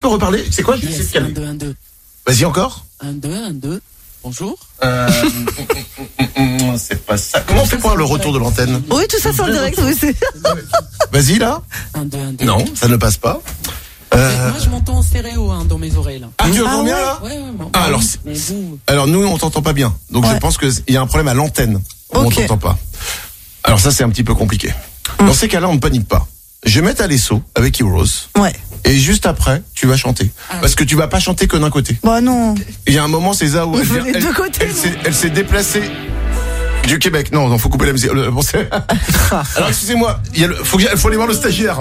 peux reparler? C'est quoi? Je vais essayer de calmer. 1, 2, 1, 2. Vas-y encore. 1, 2, 1, 2. Bonjour. C'est pas ça. Comment on fait pour le retour de l'antenne? Oui, tout ça c'est en direct. Oui, c'est... Vas-y là. 1, 2, 1, 2. Non, ça ne passe pas. Moi, je m'entends en stéréo dans mes oreilles. Là. Ah, tu entends bien là? Ouais, bon. Ah, alors, Mais vous... alors nous on t'entend pas bien. Donc je pense qu'il y a un problème à l'antenne. On Ok. t'entend pas. Alors ça c'est un petit peu compliqué. Dans ces cas-là on ne panique pas. Je vais mettre Alesso avec Heroes. Ouais. Et juste après, tu vas chanter. Parce que tu vas pas chanter que d'un côté. Bah non. Il y a un moment, c'est Zao. Il faut les deux côtés, Elle s'est déplacée du Québec. Non, faut couper la musique. Alors, excusez-moi. Faut aller voir le stagiaire.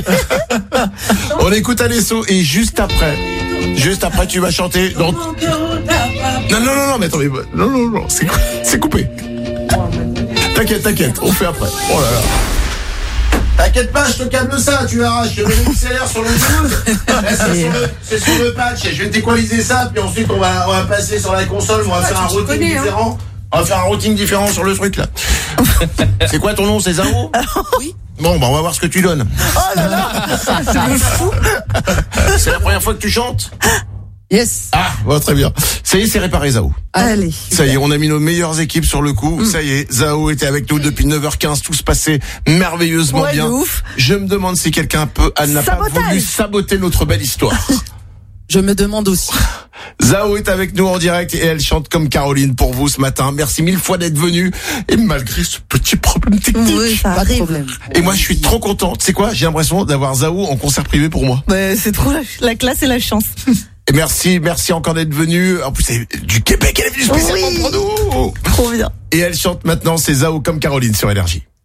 On écoute Alesso et juste après, tu vas chanter. Non, mais attendez. Non, c'est coupé. T'inquiète. On fait après. Oh là là. T'inquiète pas, je te calme ça, tu verras, je te mets le XLR sur le 12. C'est sur le patch, je vais t'équaliser ça, puis ensuite on va passer sur la console, on va faire un routing différent. On va faire un routing différent sur le truc là. C'est quoi ton nom, c'est Zao? Oui. Bon, on va voir ce que tu donnes. Oh là là. C'est fou. C'est la première fois que tu chantes? Yes. Ah, bon, très bien. Ça y est, c'est réparé, Zao. Allez. Ça y est, on a mis nos meilleures équipes sur le coup. Ça y est, Zao était avec nous depuis 9h15. Tout se passait merveilleusement Ouais, bien. de ouf. Je me demande si quelqu'un n'a pas voulu saboter notre belle histoire. Je me demande aussi. Zao est avec nous en direct et elle chante comme Caroline pour vous ce matin. Merci mille fois d'être venue. Et malgré ce petit problème technique. Oui, ça Pas de arrive. problème. Et moi, je suis trop content. Tu sais quoi? J'ai l'impression d'avoir Zao en concert privé pour moi. Mais c'est trop la classe et la chance. Et merci encore d'être venue. En plus, c'est du Québec. Elle est venue spécialement pour nous. Trop bien. Et elle chante maintenant, c'est Zao comme Caroline sur Énergie.